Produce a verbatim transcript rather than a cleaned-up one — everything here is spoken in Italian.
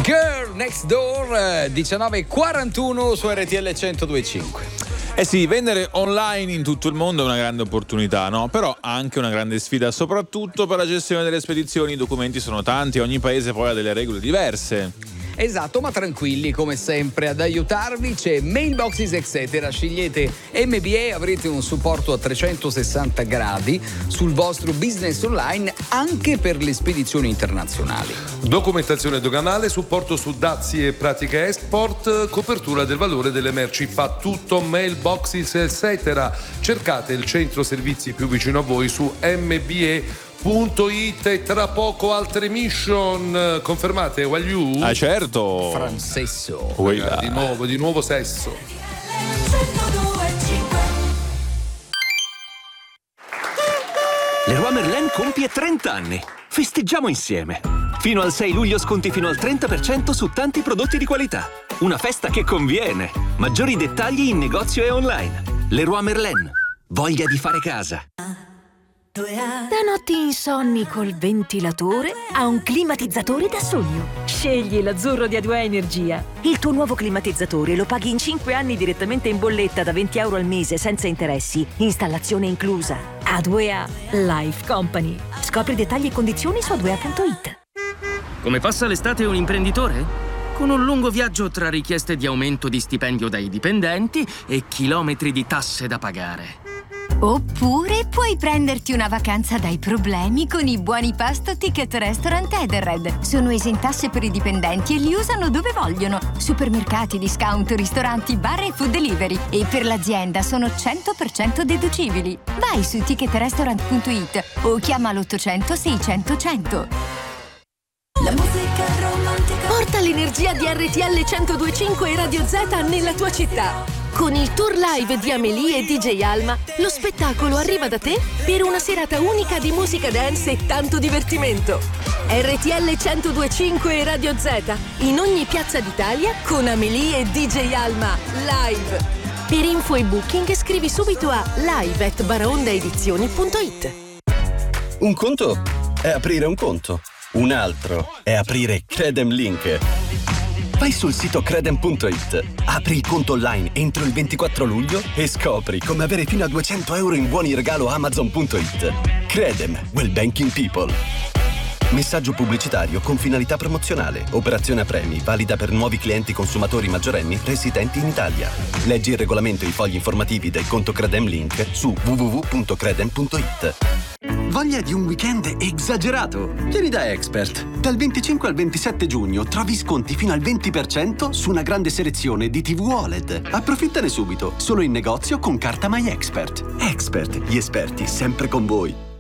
Girl Next Door, diciannove e quarantuno su R T L centodue e cinque. Eh sì, vendere online in tutto il mondo è una grande opportunità, no? Però anche una grande sfida, soprattutto per la gestione delle spedizioni. I documenti sono tanti, ogni paese poi ha delle regole diverse. Esatto, ma tranquilli, come sempre ad aiutarvi c'è Mailboxes Etc. Scegliete M B A, avrete un supporto a trecentosessanta gradi sul vostro business online anche per le spedizioni internazionali. Documentazione doganale, supporto su dazi e pratiche export, copertura del valore delle merci, fa tutto Mailboxes Etc. Cercate il centro servizi più vicino a voi su M B A punto it e tra poco altre mission. Confermate, Wagyu? Ah certo. Francesso. Eh, di nuovo, di nuovo sesso. Leroy Merlin compie trenta anni. Festeggiamo insieme. Fino al sei luglio sconti fino al trenta per cento su tanti prodotti di qualità. Una festa che conviene. Maggiori dettagli in negozio e online. Leroy Merlin. Voglia di fare casa. Da notti insonni col ventilatore a un climatizzatore da sogno. Scegli l'azzurro di A due A Energia. Il tuo nuovo climatizzatore lo paghi in cinque anni direttamente in bolletta da venti euro al mese senza interessi. Installazione inclusa. A due A Life Company. Scopri dettagli e condizioni su a due a punto it. Come passa l'estate un imprenditore? Con un lungo viaggio tra richieste di aumento di stipendio dai dipendenti e chilometri di tasse da pagare. Oppure puoi prenderti una vacanza dai problemi con i buoni pasto Ticket Restaurant Edenred. Sono esentasse per i dipendenti e li usano dove vogliono. Supermercati, discount, ristoranti, bar e food delivery. E per l'azienda sono cento per cento deducibili. Vai su ticket restaurant punto it o chiama l'ottocento seicento cento. La musica romantica. Porta l'energia di R T L centodue e cinque e Radio Z nella tua città. Con il tour live di Amélie e D J Alma, lo spettacolo arriva da te per una serata unica di musica dance e tanto divertimento. R T L centodue e cinque e Radio Z, in ogni piazza d'Italia con Amélie e D J Alma, live. Per info e booking scrivi subito a live at baraondaedizioni punto it. Un conto è aprire un conto, un altro è aprire Credem Link. Vai sul sito credem punto it, apri il conto online entro il ventiquattro luglio e scopri come avere fino a duecento euro in buoni regalo amazon punto it. Credem, well banking people. Messaggio pubblicitario con finalità promozionale. Operazione a premi, valida per nuovi clienti consumatori maggiorenni residenti in Italia. Leggi il regolamento e i fogli informativi del conto Credem Link su w w w punto credem punto it. Voglia di un weekend esagerato? Vieni da Expert. Dal venticinque al ventisette giugno trovi sconti fino al venti per cento su una grande selezione di tivù O L E D. Approfittane subito, solo in negozio con carta My Expert. Expert, gli esperti sempre con voi.